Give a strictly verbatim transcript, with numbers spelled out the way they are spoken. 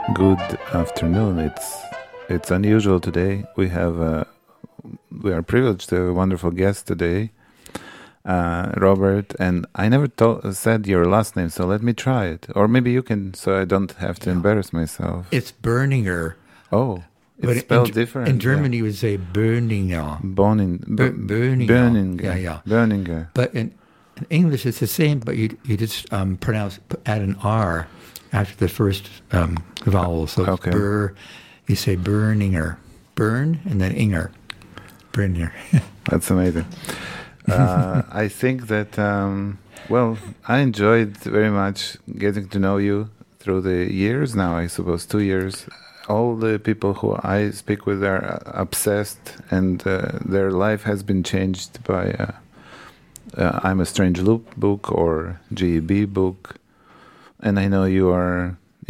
Good afternoon. It's it's unusual today. We have uh, we are privileged to have a wonderful guest today, uh, Robert. And I never to- said your last name, so let me try it. Or maybe you can, so I don't have to embarrass myself. It's Berninger. Oh, it's But spelled in, different. In German, yeah. you would say Berninger. Bonin, Ber- Berninger. Berninger. Yeah, yeah. Berninger. But in, in English, it's the same, but you you just um, pronounce, add an R after the first um, vowel. So it's Okay. Ber, you say Berninger. Bern and then Inger. Berninger. That's amazing. Uh, I think that, um, well, I enjoyed very much getting to know you through the years now, I suppose, two years. All the people who I speak with are obsessed, and uh, their life has been changed by uh, uh, I'm a Strange Loop book or G E B book. And I know you are